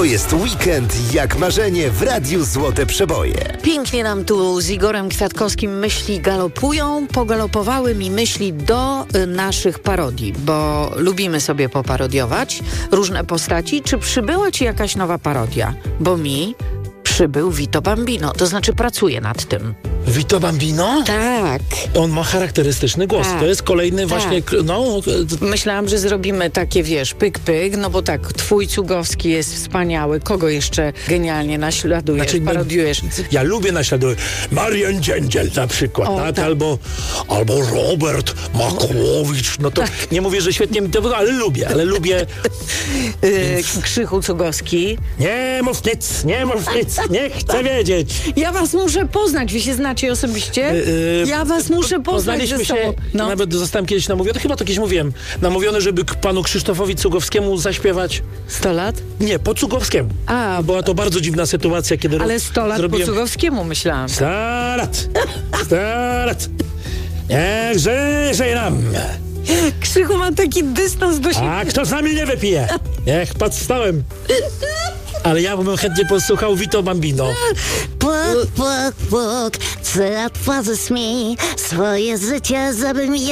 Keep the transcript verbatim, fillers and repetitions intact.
To jest weekend jak marzenie w Radiu Złote Przeboje. Pięknie nam tu z Igorem Kwiatkowskim myśli galopują, pogalopowały mi myśli do y, naszych parodii, bo lubimy sobie poparodiować różne postaci. Czy przybyła ci jakaś nowa parodia? Bo mi przybył Vito Bambino, to znaczy pracuję nad tym. Vito Bambino? Tak. On ma charakterystyczny głos. Tak. To jest kolejny właśnie, Tak. no... Myślałam, że zrobimy takie, wiesz, pyk, pyk, no bo tak, twój Cugowski jest wspaniały. Kogo jeszcze genialnie naśladujesz, Znaczy, no, parodiujesz? Ja lubię naśladować. Marian Dziędziel na przykład, O, tak? tak. Albo, albo Robert Makłowicz. No to Tak. nie mówię, że świetnie mi to wygląda, ale lubię, ale lubię... Yy, Krzychu Cugowski. Nie mów nic, nie mów nic, nie chcę wiedzieć. Ja was muszę poznać, wy się znacie osobiście? Yy, ja was muszę poznać Poznaliśmy ze się, sobą. No. nawet zostałem kiedyś namówiony, chyba to kiedyś mówiłem, namówiony, żeby k- panu Krzysztofowi Cugowskiemu zaśpiewać. sto lat? Nie, po Cugowskiemu. A, Była to bardzo dziwna sytuacja, kiedy ale ro- sto lat zrobiłem... po Cugowskiemu myślałam. sto lat, sto lat, niech żyje nam. Krzychu ma taki dystans do siebie. A kto z nami nie wypije? Niech pod stołem. Ale ja bym chętnie posłuchał Vito Bambino. Płok, płok, płok, co otworzysz mi swoje życie, żebym ja